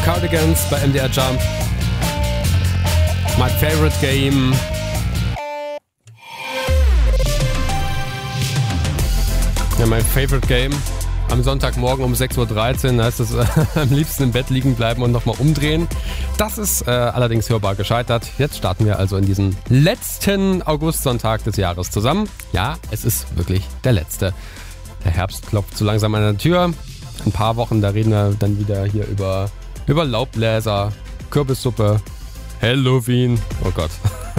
Cardigans bei MDR Jump. My favorite game. Ja, mein favorite game. Am Sonntagmorgen um 6.13 Uhr heißt es am liebsten im Bett liegen bleiben und nochmal umdrehen. Das ist allerdings hörbar gescheitert. Jetzt starten wir also in diesen letzten Augustsonntag des Jahres zusammen. Ja, es ist wirklich der letzte. Der Herbst klopft so langsam an der Tür. Ein paar Wochen, da reden wir dann wieder hier über Laubbläser, Kürbissuppe, Halloween, oh Gott.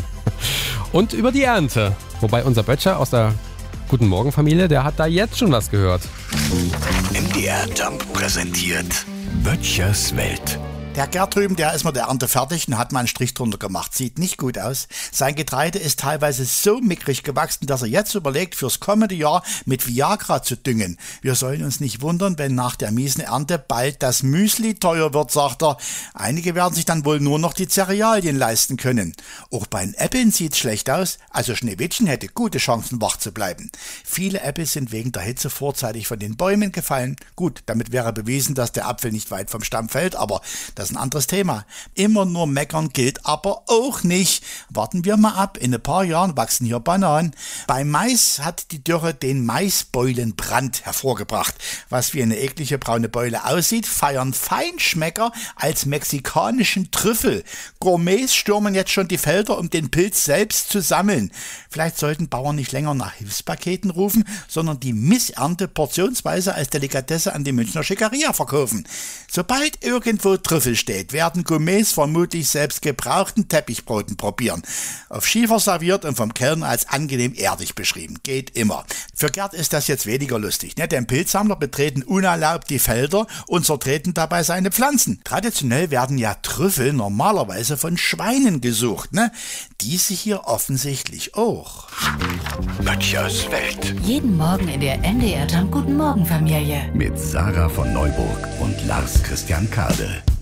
Und über die Ernte. Wobei unser Böttcher aus der Guten Morgen Familie, der hat da jetzt schon was gehört. MDR Jump präsentiert Böttchers Welt. Der Gerd drüben, der ist mit der Ernte fertig und hat mal einen Strich drunter gemacht. Sieht nicht gut aus. Sein Getreide ist teilweise so mickrig gewachsen, dass er jetzt überlegt, fürs kommende Jahr mit Viagra zu düngen. Wir sollen uns nicht wundern, wenn nach der miesen Ernte bald das Müsli teuer wird, sagt er. Einige werden sich dann wohl nur noch die Cerealien leisten können. Auch bei den Äpfeln sieht's schlecht aus, also Schneewittchen hätte gute Chancen, wach zu bleiben. Viele Äpfel sind wegen der Hitze vorzeitig von den Bäumen gefallen. Gut, damit wäre bewiesen, dass der Apfel nicht weit vom Stamm fällt, aber das ist ein anderes Thema. Immer nur meckern gilt aber auch nicht. Warten wir mal ab, in ein paar Jahren wachsen hier Bananen. Beim Mais hat die Dürre den Maisbeulenbrand hervorgebracht. Was wie eine eklige braune Beule aussieht, feiern Feinschmecker als mexikanischen Trüffel. Gourmets stürmen jetzt schon die Felder, um den Pilz selbst zu sammeln. Vielleicht sollten Bauern nicht länger nach Hilfspaketen rufen, sondern die Missernte portionsweise als Delikatesse an die Münchner Schickeria verkaufen. Sobald irgendwo Trüffel steht, werden Gourmets vermutlich selbst gebrauchten Teppichbroten probieren. Auf Schiefer serviert und vom Kellner als angenehm erdig beschrieben. Geht immer. Für Gerd ist das jetzt weniger lustig, ne? Denn Pilzsammler betreten unerlaubt die Felder und zertreten dabei seine Pflanzen. Traditionell werden ja Trüffel normalerweise von Schweinen gesucht, ne? Diese hier offensichtlich auch. Böttchers Welt. Jeden Morgen in der MDR Jump Guten Morgen Familie. Mit Sarah von Neuburg und Lars Christian Kade.